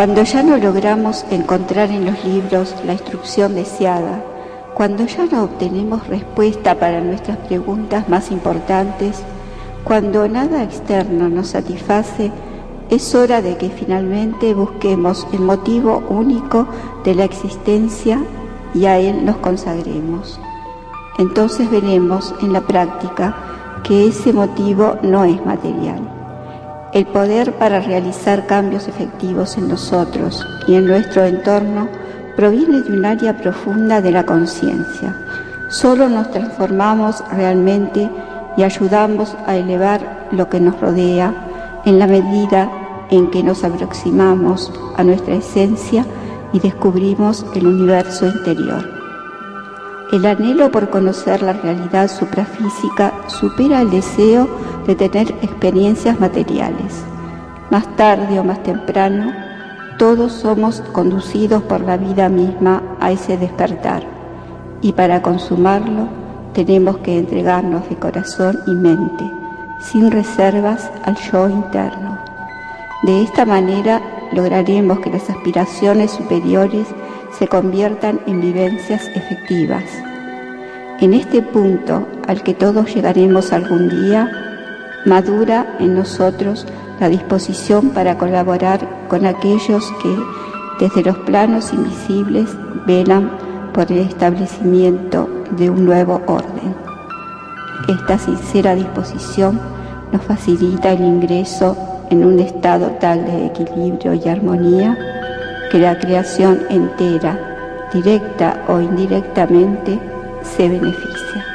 Cuando ya no logramos encontrar en los libros la instrucción deseada, cuando ya no obtenemos respuesta para nuestras preguntas más importantes, cuando nada externo nos satisface, es hora de que finalmente busquemos el motivo único de la existencia y a él nos consagremos. Entonces veremos en la práctica que ese motivo no es material. El poder para realizar cambios efectivos en nosotros y en nuestro entorno proviene de un área profunda de la conciencia. Solo nos transformamos realmente y ayudamos a elevar lo que nos rodea en la medida en que nos aproximamos a nuestra esencia y descubrimos el universo interior. El anhelo por conocer la realidad suprafísica supera el deseo de tener experiencias materiales. Más tarde o más temprano, todos somos conducidos por la vida misma a ese despertar, y para consumarlo tenemos que entregarnos de corazón y mente, sin reservas, al yo interno. De esta manera lograremos que las aspiraciones superiores se conviertan en vivencias efectivas. En este punto, al que todos llegaremos algún día, madura en nosotros la disposición para colaborar con aquellos que, desde los planos invisibles, velan por el establecimiento de un nuevo orden. Esta sincera disposición nos facilita el ingreso en un estado tal de equilibrio y armonía que la creación entera, directa o indirectamente, se beneficia.